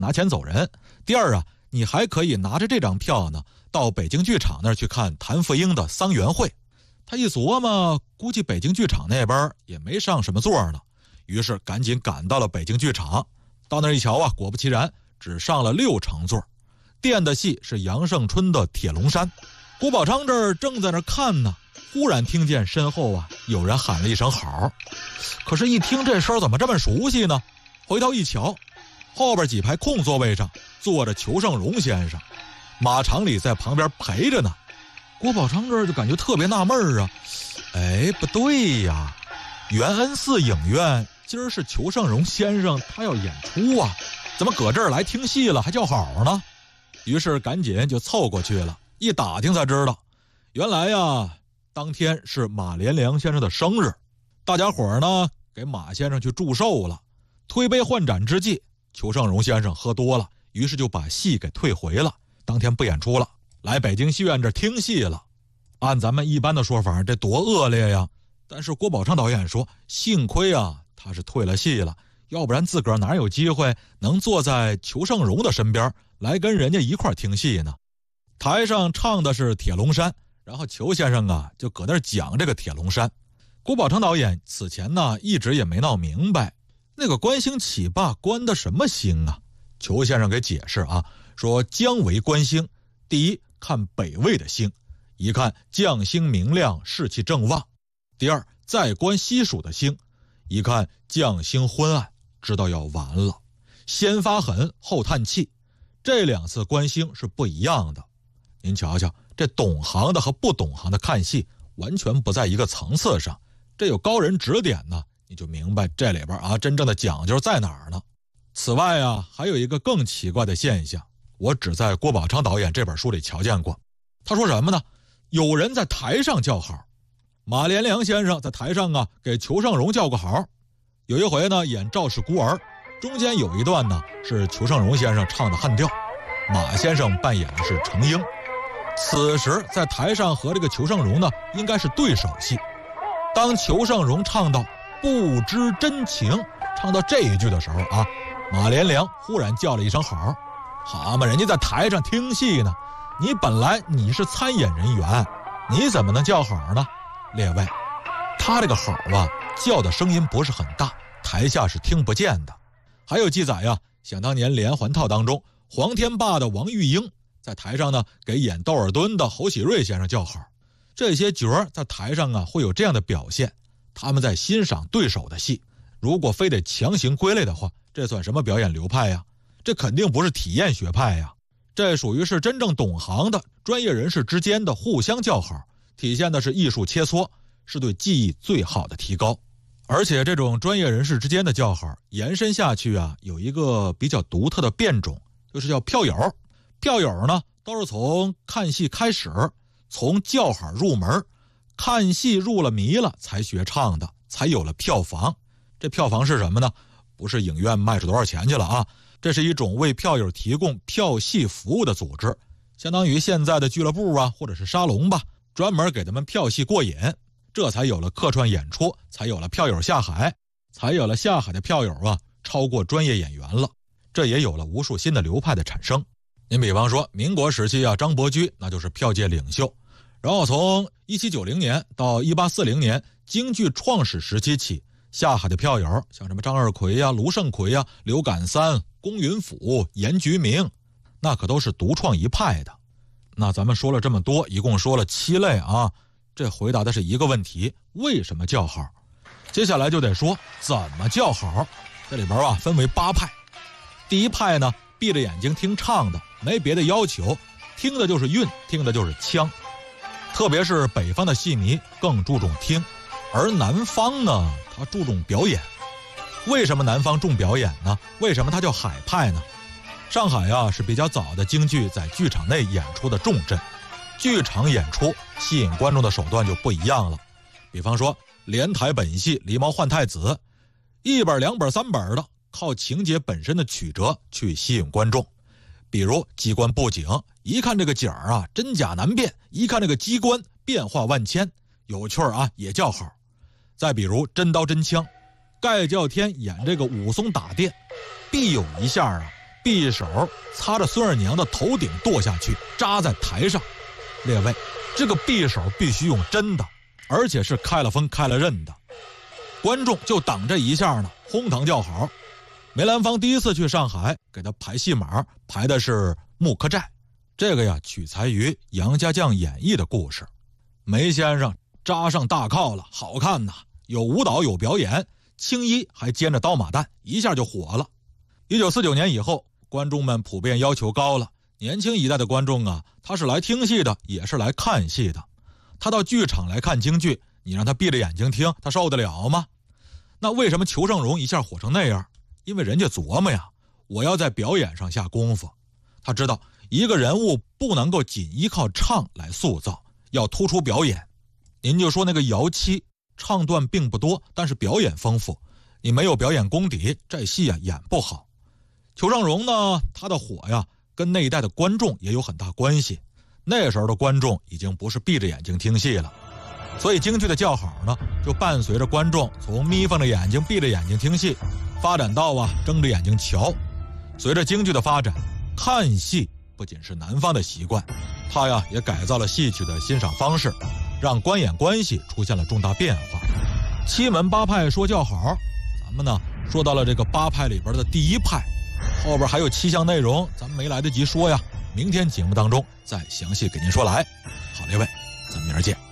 拿钱走人。第二啊，你还可以拿着这张票呢，到北京剧场那儿去看谭富英的桑园会。他一琢磨，估计北京剧场那边也没上什么座呢，于是赶紧赶到了北京剧场。到那儿一瞧啊，果不其然，只上了6成座。垫的戏是杨胜春的《铁笼山》。郭宝昌这儿正在那看呢，忽然听见身后啊有人喊了一声好，可是一听这声怎么这么熟悉呢？回头一瞧，后边几排空座位上坐着裘盛戎先生，马长礼在旁边陪着呢。郭宝昌这儿就感觉特别纳闷啊，不对呀，元恩寺影院今儿是裘盛戎先生他要演出啊，怎么搁这儿来听戏了还叫好呢？于是赶紧就凑过去了，一打听才知道，原来呀当天是马连良先生的生日，大家伙呢给马先生去祝寿了。推杯换盏之际，裘盛戎先生喝多了，于是就把戏给退回了，当天不演出了，来北京戏院这听戏了。按咱们一般的说法，这多恶劣呀！但是郭宝昌导演说，幸亏啊他是退了戏了，要不然自个儿哪有机会能坐在裘盛戎的身边来跟人家一块听戏呢？台上唱的是《铁笼山》，然后裘先生啊就搁那儿讲这个铁笼山。郭宝昌导演此前呢一直也没闹明白，那个观星起罢观的什么星啊？裘先生给解释啊，说将为观星，第一看北魏的星，一看将星明亮，士气正旺；第二再观西蜀的星，一看将星昏暗，知道要完了，先发狠后叹气。这2次观星是不一样的。您瞧瞧，这懂行的和不懂行的看戏完全不在一个层次上，这有高人指点呢，你就明白这里边啊真正的讲究在哪儿呢。此外啊还有一个更奇怪的现象，我只在郭宝昌导演这本书里瞧见过。他说什么呢？有人在台上叫好，马连良先生在台上啊给裘盛戎叫个好。有一回呢演赵氏孤儿，中间有一段呢是裘盛戎先生唱的汉调，马先生扮演的是程婴。此时在台上和这个裘盛戎呢应该是对手戏。当裘盛戎唱到不知真情，唱到这一句的时候啊，马连良忽然叫了一声好。好嘛，人家在台上听戏呢，你本来你是参演人员，你怎么能叫好呢？列位，他这个好啊叫的声音不是很大，台下是听不见的。还有记载呀，想当年连环套当中，黄天霸的王玉英在台上呢给演窦尔敦的侯喜瑞先生叫好。这些角儿在台上啊会有这样的表现，他们在欣赏对手的戏，如果非得强行归类的话，这算什么表演流派呀？这肯定不是体验学派呀，这属于是真正懂行的专业人士之间的互相叫好，体现的是艺术切磋，是对技艺最好的提高。而且这种专业人士之间的叫好延伸下去啊，有一个比较独特的变种，就是叫票友。票友呢都是从看戏开始，从叫好入门，看戏入了迷了才学唱的，才有了票房。这票房是什么呢？不是影院卖出多少钱去了啊，这是一种为票友提供票戏服务的组织，相当于现在的俱乐部啊或者是沙龙吧，专门给他们票戏过瘾。这才有了客串演出，才有了票友下海，才有了下海的票友啊超过专业演员了，这也有了无数新的流派的产生。您比方说民国时期啊，张伯驹那就是票界领袖，然后从1790年到1840年京剧创始时期起，下海的票友像什么张二奎呀、卢盛奎呀、刘感三、龚云甫、严菊明，那可都是独创一派的。那咱们说了这么多，一共说了7类啊，这回答的是一个问题，为什么叫好？接下来就得说怎么叫好。这里边啊分为8派。第一派呢，闭着眼睛听唱的，没别的要求，听的就是韵，听的就是腔。特别是北方的戏迷更注重听，而南方呢他注重表演。为什么南方重表演呢？为什么它叫海派呢？上海啊是比较早的京剧在剧场内演出的重镇，剧场演出吸引观众的手段就不一样了。比方说连台本戏《狸猫换太子》，1本2本3本的，靠情节本身的曲折去吸引观众。比如机关布景，一看这个景儿啊真假难辨，一看这个机关变化万千，有趣儿啊也叫好。再比如真刀真枪，盖叫天演这个武松打店，必有一下啊匕首擦着孙二娘的头顶剁下去，扎在台上。列位，这个匕首必须用真的，而且是开了锋开了刃的。观众就等这一下呢，哄堂叫好。梅兰芳第一次去上海，给他排戏码，排的是《木刻寨》，这个呀取材于杨家将演义的故事。梅先生扎上大铐了，好看呐，有舞蹈有表演，青衣还兼着刀马旦，一下就火了。1949年以后，观众们普遍要求高了，年轻一代的观众啊，他是来听戏的，也是来看戏的。他到剧场来看京剧，你让他闭着眼睛听，他受得了吗？那为什么裘盛戎一下火成那样？因为人家琢磨呀，我要在表演上下功夫。他知道一个人物不能够仅依靠唱来塑造，要突出表演。您就说那个姚七，唱段并不多，但是表演丰富，你没有表演功底，这戏啊演不好。裘盛戎呢，他的火呀跟那一代的观众也有很大关系。那时候的观众已经不是闭着眼睛听戏了，所以京剧的叫好呢，就伴随着观众从眯缝着眼睛闭着眼睛听戏，发展到睁着眼睛瞧。随着京剧的发展，看戏不仅是南方的习惯，它呀也改造了戏曲的欣赏方式，让观演关系出现了重大变化。七门八派说叫好，咱们呢说到了这个八派里边的第一派，后边还有7项内容，咱们没来得及说呀，明天节目当中再详细给您说来。好，列位，咱们明儿见。